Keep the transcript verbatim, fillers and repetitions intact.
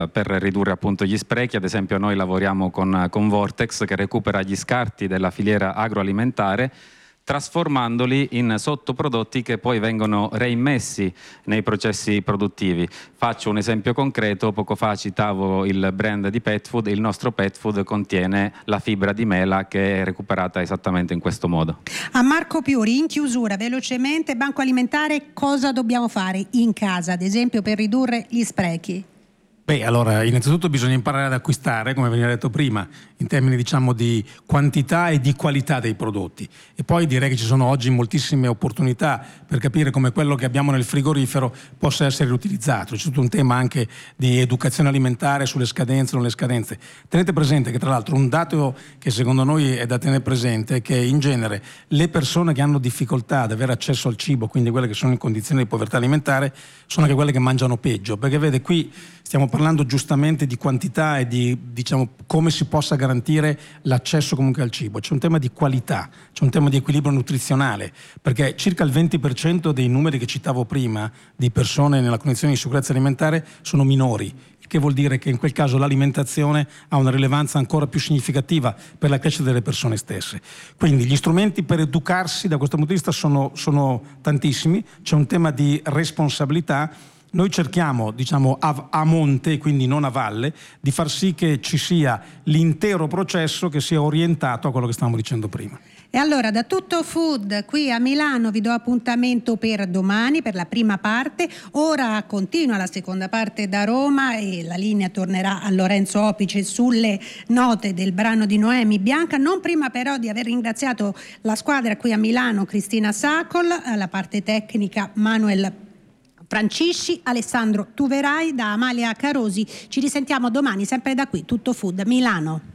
per ridurre appunto gli sprechi. Ad esempio noi lavoriamo con, con Vortex, che recupera gli scarti della filiera agroalimentare trasformandoli in sottoprodotti che poi vengono reimmessi nei processi produttivi. Faccio un esempio concreto: poco fa citavo il brand di pet food. Il nostro pet food contiene la fibra di mela che è recuperata esattamente in questo modo. A Marco Piuri, in chiusura, velocemente, banco alimentare, cosa dobbiamo fare in casa, ad esempio, per ridurre gli sprechi? Beh, allora, innanzitutto bisogna imparare ad acquistare, come veniva detto prima, in termini diciamo di quantità e di qualità dei prodotti. E poi direi che ci sono oggi moltissime opportunità per capire come quello che abbiamo nel frigorifero possa essere riutilizzato. C'è tutto un tema anche di educazione alimentare sulle scadenze e non le scadenze. Tenete presente che, tra l'altro, un dato che secondo noi è da tenere presente è che in genere le persone che hanno difficoltà ad avere accesso al cibo, quindi quelle che sono in condizioni di povertà alimentare, sono anche quelle che mangiano peggio, perché vede, qui stiamo parlando giustamente di quantità e di, diciamo, come si possa garantire l'accesso comunque al cibo. C'è un tema di qualità, c'è un tema di equilibrio nutrizionale, perché circa il venti per cento dei numeri che citavo prima di persone nella condizione di sicurezza alimentare sono minori, il che vuol dire che in quel caso l'alimentazione ha una rilevanza ancora più significativa per la crescita delle persone stesse. Quindi gli strumenti per educarsi da questo punto di vista sono, sono tantissimi. C'è un tema di responsabilità. Noi cerchiamo, diciamo, a, a monte, quindi non a valle, di far sì che ci sia l'intero processo che sia orientato a quello che stavamo dicendo prima. E allora, da Tutto Food qui a Milano vi do appuntamento per domani, per la prima parte. Ora continua la seconda parte da Roma e la linea tornerà a Lorenzo Opice sulle note del brano di Noemi Bianca. Non prima però di aver ringraziato la squadra qui a Milano, Cristina Sacol, la parte tecnica Manuel Francisci, Alessandro Tuverai, da Amalia Carosi. Ci risentiamo domani sempre da qui, Tutto Food Milano.